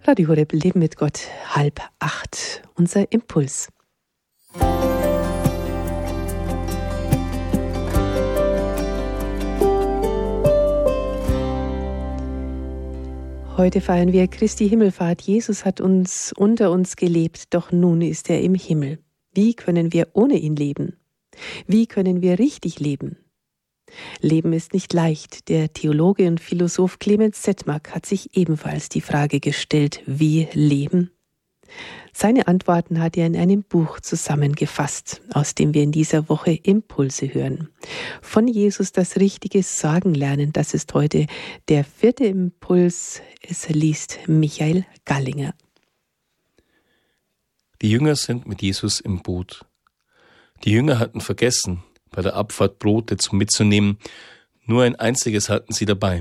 Radio Horeb, Leben mit Gott, 7:30, unser Impuls. Heute feiern wir Christi Himmelfahrt. Jesus hat unter uns gelebt, doch nun ist er im Himmel. Wie können wir ohne ihn leben? Wie können wir richtig leben? Leben ist nicht leicht. Der Theologe und Philosoph Clemens Sedmak hat sich ebenfalls die Frage gestellt, wie leben? Seine Antworten hat er in einem Buch zusammengefasst, aus dem wir in dieser Woche Impulse hören. Von Jesus das richtige Sagen lernen, das ist heute der 4. Impuls. Es liest Michael Gallinger. Die Jünger sind mit Jesus im Boot. Die Jünger hatten vergessen, bei der Abfahrt Brote mitzunehmen. Nur ein einziges hatten sie dabei.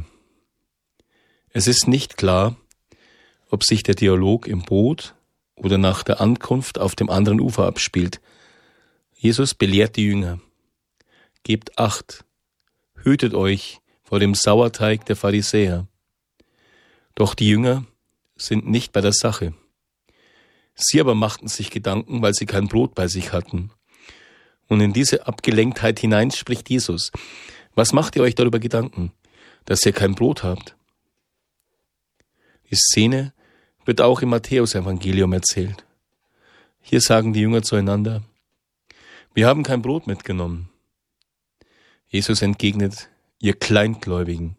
Es ist nicht klar, ob sich der Dialog im Boot oder nach der Ankunft auf dem anderen Ufer abspielt. Jesus belehrt die Jünger. Gebt Acht, hütet euch vor dem Sauerteig der Pharisäer. Doch die Jünger sind nicht bei der Sache. Sie aber machten sich Gedanken, weil sie kein Brot bei sich hatten. Und in diese Abgelenktheit hinein spricht Jesus. Was macht ihr euch darüber Gedanken, dass ihr kein Brot habt? Die Szene wird auch im Matthäus-Evangelium erzählt. Hier sagen die Jünger zueinander, wir haben kein Brot mitgenommen. Jesus entgegnet, ihr Kleingläubigen.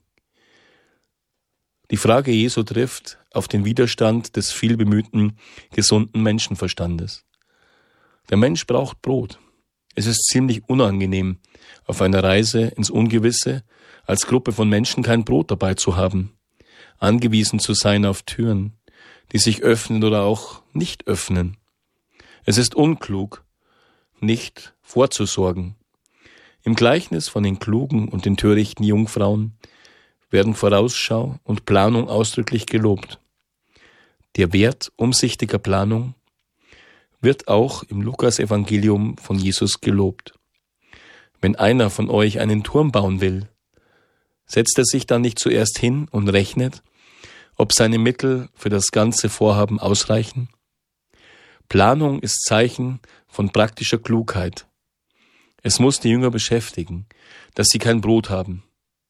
Die Frage Jesu trifft auf den Widerstand des vielbemühten, gesunden Menschenverstandes. Der Mensch braucht Brot. Es ist ziemlich unangenehm, auf einer Reise ins Ungewisse als Gruppe von Menschen kein Brot dabei zu haben, angewiesen zu sein auf Türen, die sich öffnen oder auch nicht öffnen. Es ist unklug, nicht vorzusorgen. Im Gleichnis von den klugen und den törichten Jungfrauen werden Vorausschau und Planung ausdrücklich gelobt. Der Wert umsichtiger Planung wird auch im Lukas-Evangelium von Jesus gelobt. Wenn einer von euch einen Turm bauen will, setzt er sich dann nicht zuerst hin und rechnet, ob seine Mittel für das ganze Vorhaben ausreichen? Planung ist Zeichen von praktischer Klugheit. Es muss die Jünger beschäftigen, dass sie kein Brot haben.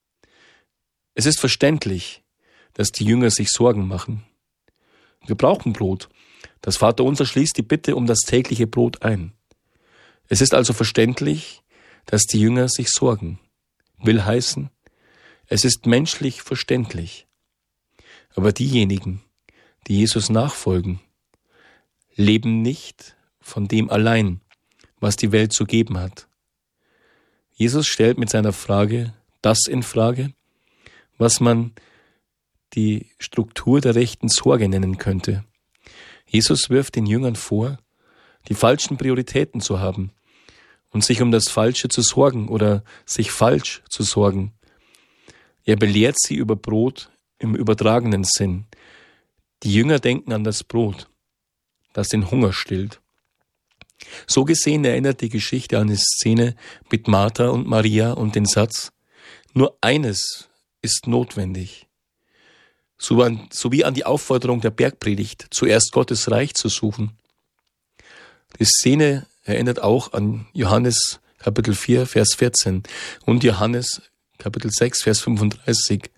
Es ist verständlich, dass die Jünger sich Sorgen machen. Wir brauchen Brot. Das Vaterunser schließt die Bitte um das tägliche Brot ein. Es ist also verständlich, dass die Jünger sich sorgen. Will heißen, es ist menschlich verständlich. Aber diejenigen, die Jesus nachfolgen, leben nicht von dem allein, was die Welt zu geben hat. Jesus stellt mit seiner Frage das in Frage, was man die Struktur der rechten Sorge nennen könnte. Jesus wirft den Jüngern vor, die falschen Prioritäten zu haben und sich um das Falsche zu sorgen oder sich falsch zu sorgen. Er belehrt sie über Brot im übertragenen Sinn. Die Jünger denken an das Brot, das den Hunger stillt. So gesehen erinnert die Geschichte an eine Szene mit Martha und Maria und den Satz, nur eines ist notwendig. So wie an die Aufforderung der Bergpredigt, zuerst Gottes Reich zu suchen. Die Szene erinnert auch an Johannes Kapitel 4, Vers 14 und Johannes Kapitel 6, Vers 35.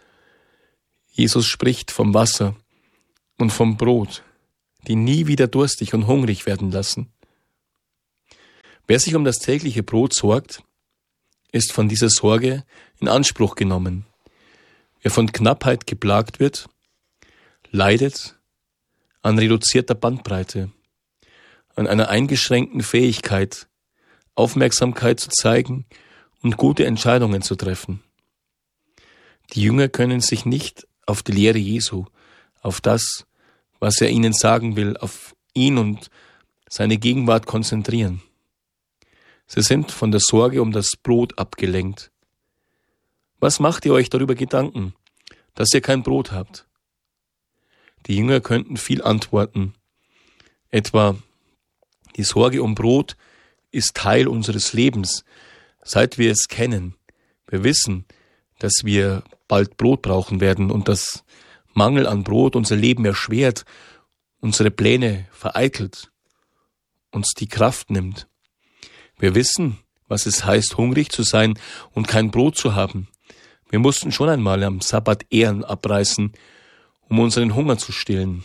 Jesus spricht vom Wasser und vom Brot, die nie wieder durstig und hungrig werden lassen. Wer sich um das tägliche Brot sorgt, ist von dieser Sorge in Anspruch genommen. Wer von Knappheit geplagt wird, leidet an reduzierter Bandbreite, an einer eingeschränkten Fähigkeit, Aufmerksamkeit zu zeigen und gute Entscheidungen zu treffen. Die Jünger können sich nicht auf die Lehre Jesu, auf das, was er ihnen sagen will, auf ihn und seine Gegenwart konzentrieren. Sie sind von der Sorge um das Brot abgelenkt. Was macht ihr euch darüber Gedanken, dass ihr kein Brot habt? Die Jünger könnten viel antworten. Etwa, die Sorge um Brot ist Teil unseres Lebens, seit wir es kennen. Wir wissen, dass wir bald Brot brauchen werden und dass Mangel an Brot unser Leben erschwert, unsere Pläne vereitelt, uns die Kraft nimmt. Wir wissen, was es heißt, hungrig zu sein und kein Brot zu haben. Wir mussten schon einmal am Sabbat Ähren abreißen, um unseren Hunger zu stillen.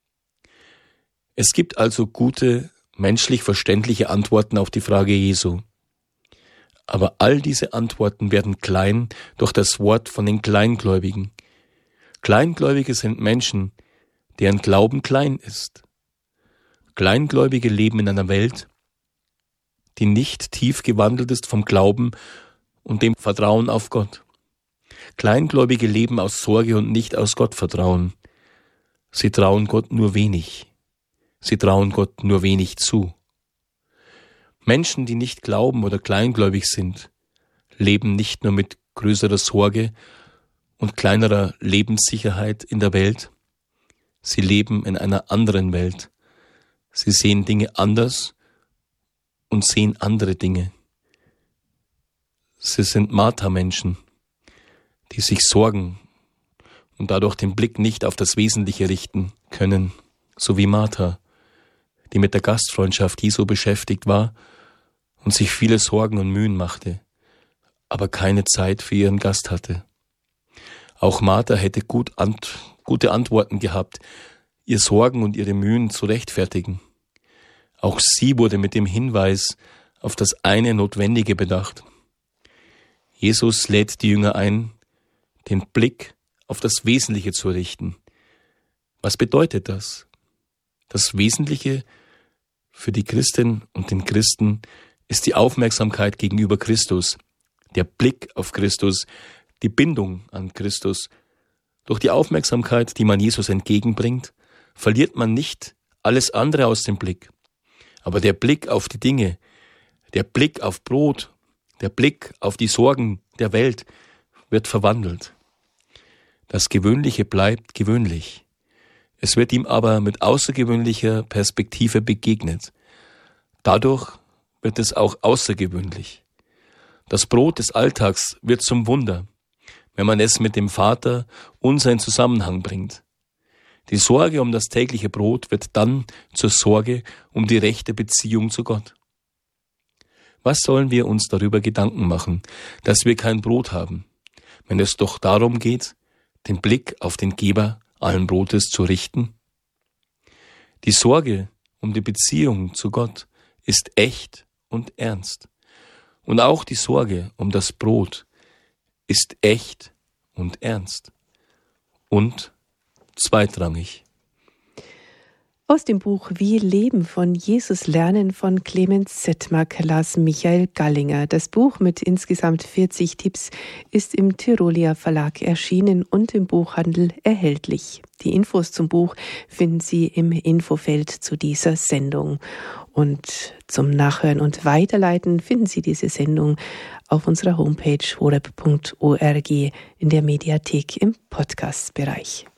Es gibt also gute, menschlich verständliche Antworten auf die Frage Jesu. Aber all diese Antworten werden klein durch das Wort von den Kleingläubigen. Kleingläubige sind Menschen, deren Glauben klein ist. Kleingläubige leben in einer Welt, die nicht tief gewandelt ist vom Glauben und dem Vertrauen auf Gott. Kleingläubige leben aus Sorge und nicht aus Gottvertrauen. Sie trauen Gott nur wenig. Sie trauen Gott nur wenig zu. Menschen, die nicht glauben oder kleingläubig sind, leben nicht nur mit größerer Sorge und kleinerer Lebenssicherheit in der Welt. Sie leben in einer anderen Welt. Sie sehen Dinge anders und sehen andere Dinge. Sie sind Martha-Menschen, die sich sorgen und dadurch den Blick nicht auf das Wesentliche richten können, so wie Martha, die mit der Gastfreundschaft Jesu beschäftigt war und sich viele Sorgen und Mühen machte, aber keine Zeit für ihren Gast hatte. Auch Martha hätte gute Antworten gehabt, ihr Sorgen und ihre Mühen zu rechtfertigen. Auch sie wurde mit dem Hinweis auf das eine Notwendige bedacht. Jesus lädt die Jünger ein, den Blick auf das Wesentliche zu richten. Was bedeutet das? Das Wesentliche für die Christin und den Christen ist die Aufmerksamkeit gegenüber Christus, der Blick auf Christus, die Bindung an Christus. Durch die Aufmerksamkeit, die man Jesus entgegenbringt, verliert man nicht alles andere aus dem Blick. Aber der Blick auf die Dinge, der Blick auf Brot, der Blick auf die Sorgen der Welt wird verwandelt. Das Gewöhnliche bleibt gewöhnlich. Es wird ihm aber mit außergewöhnlicher Perspektive begegnet. Dadurch wird es auch außergewöhnlich. Das Brot des Alltags wird zum Wunder, wenn man es mit dem Vater unser in Zusammenhang bringt. Die Sorge um das tägliche Brot wird dann zur Sorge um die rechte Beziehung zu Gott. Was sollen wir uns darüber Gedanken machen, dass wir kein Brot haben, wenn es doch darum geht, den Blick auf den Geber allen Brotes zu richten? Die Sorge um die Beziehung zu Gott ist echt und ernst. Und auch die Sorge um das Brot ist echt und ernst. Und zweitrangig. Aus dem Buch Wie Leben von Jesus lernen von Clemens Settmark las Michael Gallinger. Das Buch mit insgesamt 40 Tipps ist im Tyrolia Verlag erschienen und im Buchhandel erhältlich. Die Infos zum Buch finden Sie im Infofeld zu dieser Sendung. Und zum Nachhören und Weiterleiten finden Sie diese Sendung auf unserer Homepage horeb.org in der Mediathek im Podcast-Bereich.